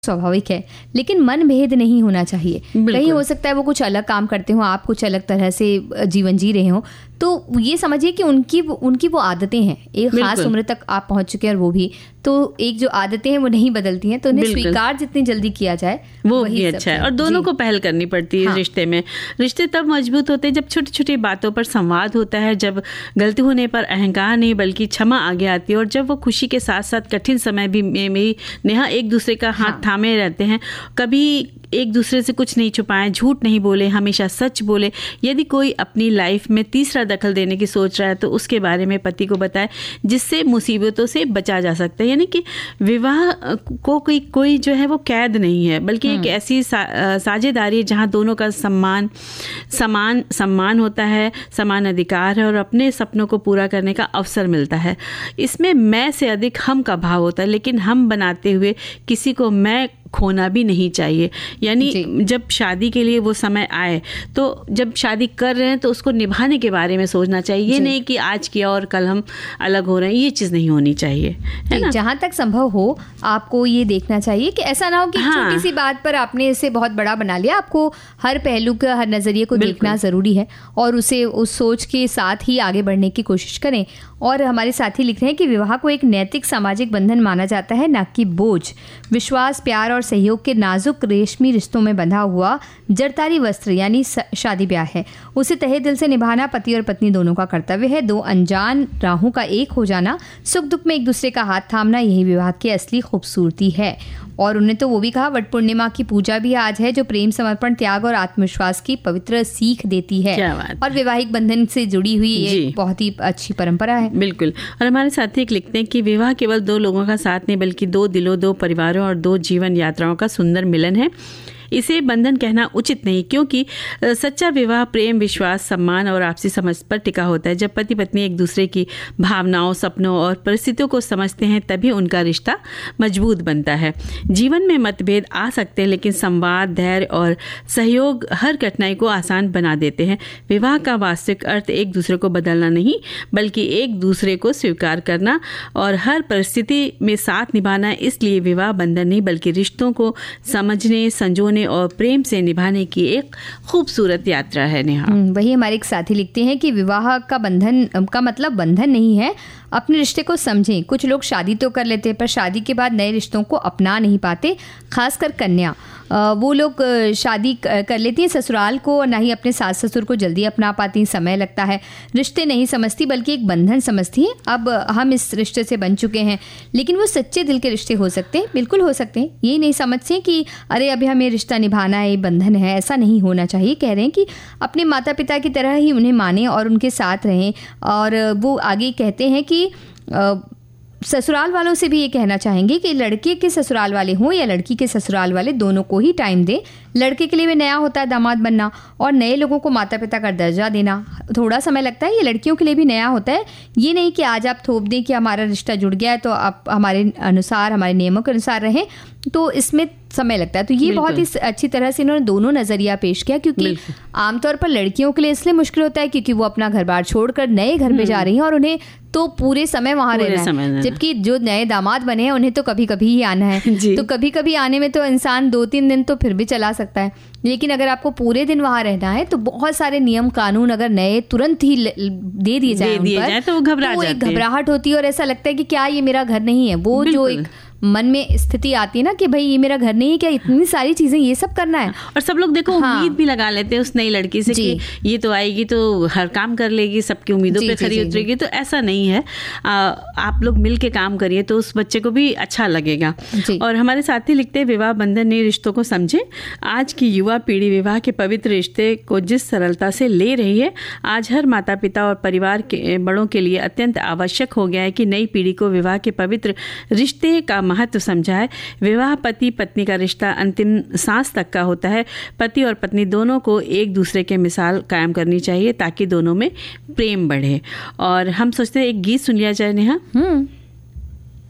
स्वाभाविक है, लेकिन मन भेद नहीं होना चाहिए। कहीं हो सकता है वो कुछ अलग काम करते हो, आप कुछ अलग तरह से जीवन जी रहे हो, तो ये समझिए कि उनकी वो आदतें हैं, एक खास उम्र तक आप पहुंच चुके हैं और वो भी, तो एक जो आदतें हैं वो नहीं बदलती हैं, तो उन्हें स्वीकार जितनी जल्दी किया जाए वो भी अच्छा है। और दोनों को पहल करनी पड़ती है रिश्ते में। रिश्ते तब मजबूत होते हैं जब छोटी छोटी बातों पर संवाद होता है, जब गलती होने पर अहंकार नहीं बल्कि क्षमा आगे आती है, और जब वो खुशी के साथ साथ कठिन समय भी में नेहा एक दूसरे का हाथ थामे रहते हैं। कभी एक दूसरे से कुछ नहीं छुपाएं, झूठ नहीं बोले, हमेशा सच बोले। यदि कोई अपनी लाइफ में तीसरा दखल देने की सोच रहा है तो उसके बारे में पति को बताएं, जिससे मुसीबतों से बचा जा सकता है। यानी कि विवाह को कोई जो है वो कैद नहीं है, बल्कि एक ऐसी साझेदारी है जहाँ दोनों का सम्मान होता है, समान अधिकार है और अपने सपनों को पूरा करने का अवसर मिलता है। इसमें मैं से अधिक हम का भाव होता है, लेकिन हम बनाते हुए किसी को मैं खोना भी नहीं चाहिए। यानी जब शादी के लिए वो समय आए, तो जब शादी कर रहे हैं तो उसको निभाने के बारे में सोचना चाहिए। ये नहीं कि आज किया और कल हम अलग हो रहे हैं, ये चीज़ नहीं होनी चाहिए, है ना। जहाँ तक संभव हो आपको ये देखना चाहिए कि ऐसा ना हो कि छोटी सी बात पर आपने इसे बहुत बड़ा बना लिया। आपको हर पहलू का, हर नज़रिए को देखना ज़रूरी है और उसे उस सोच के साथ ही आगे बढ़ने की कोशिश करें। और हमारे साथी लिख रहे हैं कि विवाह को एक नैतिक सामाजिक बंधन माना जाता है, न कि बोझ। विश्वास, प्यार और सहयोग के नाजुक रेशमी रिश्तों में बंधा हुआ जरतारी वस्त्र यानी शादी ब्याह है। उसे तहे दिल से निभाना पति और पत्नी दोनों का कर्तव्य है। दो अनजान राहों का एक हो जाना, सुख दुख में एक दूसरे का हाथ थामना, यही विवाह की असली खूबसूरती है। और उन्होंने तो वो भी कहा, वट पूर्णिमा की पूजा भी आज है, जो प्रेम, समर्पण, त्याग और आत्मविश्वास की पवित्र सीख देती है और वैवाहिक बंधन से जुड़ी हुई एक बहुत ही अच्छी परंपरा है। बिल्कुल। और हमारे साथी लिखते हैं कि विवाह केवल दो लोगों का साथ नहीं बल्कि दो दिलों, दो परिवारों और दो जीवन यात्राओं का सुंदर मिलन है। इसे बंधन कहना उचित नहीं, क्योंकि सच्चा विवाह प्रेम, विश्वास, सम्मान और आपसी समझ पर टिका होता है। जब पति पत्नी एक दूसरे की भावनाओं, सपनों और परिस्थितियों को समझते हैं तभी उनका रिश्ता मजबूत बनता है। जीवन में मतभेद आ सकते हैं, लेकिन संवाद, धैर्य और सहयोग हर कठिनाई को आसान बना देते हैं। विवाह का वास्तविक अर्थ एक दूसरे को बदलना नहीं बल्कि एक दूसरे को स्वीकार करना और हर परिस्थिति में साथ निभाना। इसलिए विवाह बंधन नहीं बल्कि रिश्तों को समझने, संजोने और प्रेम से निभाने की एक खूबसूरत यात्रा है। नेहा, वही हमारे एक साथी लिखते हैं कि विवाह का बंधन का मतलब बंधन नहीं है, अपने रिश्ते को समझें। कुछ लोग शादी तो कर लेते हैं पर शादी के बाद नए रिश्तों को अपना नहीं पाते, खासकर कन्या। वो लोग शादी कर लेती हैं ससुराल को और ना ही अपने सास ससुर को जल्दी अपना पाती, समय लगता है। रिश्ते नहीं समझती बल्कि एक बंधन समझती हैं। अब हम इस रिश्ते से बन चुके हैं, लेकिन वो सच्चे दिल के रिश्ते हो सकते हैं, बिल्कुल हो सकते हैं। ये नहीं समझते कि अरे अभी हमें रिश्ता निभाना है, बंधन है, ऐसा नहीं होना चाहिए। कह रहे हैं कि अपने माता पिता की तरह ही उन्हें माने और उनके साथ रहें। और वो आगे कहते हैं कि ससुराल वालों से भी ये कहना चाहेंगे कि लड़के के ससुराल वाले हों या लड़की के ससुराल वाले, दोनों को ही टाइम दें। लड़के के लिए भी नया होता है दामाद बनना और नए लोगों को माता पिता का दर्जा देना, थोड़ा समय लगता है। ये लड़कियों के लिए भी नया होता है। ये नहीं कि आज आप थोप दें कि हमारा रिश्ता जुड़ गया है तो आप हमारे अनुसार, हमारे नियमों के अनुसार रहें, तो इसमें समय लगता है। तो ये बहुत ही अच्छी तरह से इन्होंने दोनों नजरिया पेश किया, क्योंकि आमतौर पर लड़कियों के लिए इसलिए मुश्किल होता है क्योंकि वो अपना घर बार छोड़कर नए घर में जा रही हैं और उन्हें तो पूरे समय वहां रहना है, जबकि जो नए दामाद बने हैं उन्हें तो कभी कभी ही आना है। तो कभी कभी आने में तो इंसान 2-3 दिन तो फिर भी चला सकता है, लेकिन अगर आपको पूरे दिन वहां रहना है तो बहुत सारे नियम कानून अगर नए तुरंत ही दे दिए जाए तो वो घबराहट होती है और ऐसा लगता है कि क्या ये मेरा घर नहीं है। वो जो एक मन में स्थिति आती है ना कि भाई ये मेरा घर नहीं है क्या, इतनी सारी चीजें ये सब करना है। और सब लोग देखो उम्मीद भी लगा लेते हैं उस नई लड़की से कि ये तो आएगी तो हर काम कर लेगी, सबकी उम्मीदों पे खरी उतरेगी। तो ऐसा नहीं है। आप लोग मिल के काम करिए तो उस बच्चे को भी अच्छा लगेगा। और हमारे साथी लिखते हैं, विवाह बंधन नए रिश्तों को समझे। आज की युवा पीढ़ी विवाह के पवित्र रिश्ते को जिस सरलता से ले रही है, आज हर माता पिता और परिवार के बड़ों के लिए अत्यंत आवश्यक हो गया है कि नई पीढ़ी को विवाह के पवित्र रिश्ते का महत्व समझाए। विवाह पति पत्नी का रिश्ता अंतिम सांस तक का होता है। पति और पत्नी दोनों को एक दूसरे के मिसाल कायम करनी चाहिए ताकि दोनों में प्रेम बढ़े। और हम सोचते हैं एक गीत सुन लिया जाए नेहा।